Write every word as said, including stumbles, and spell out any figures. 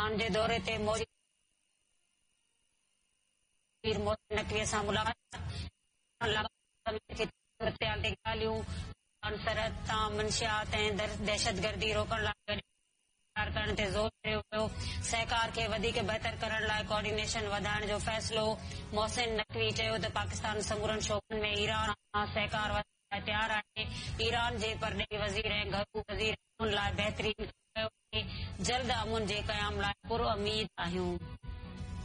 पाकिस्तान जे दौरे ते मौजूद मोहसिन नकवी सां मुलाक़ात सरहद तां मंशियात ऐं दहशतगर्दी रोकण लाइ करण ते ज़ोर ॾियो वियो। सहकार खे वधीक बहितर करण लाइ कोऑर्डिनेशन वधाइण जो फ़ैसिलो। मोहसिन नकवी चयो त पाकिस्तान समूरनि शोबनि में ईरान सां सहकार वधाइण लाइ तयारु आहे। ईरान जे परॾेही वज़ीर ऐं घरू वज़ीर अमन लाइ बहितरीन कयो। जल्द अमन जे क़याम लाइ पुरउमीद आहियूं।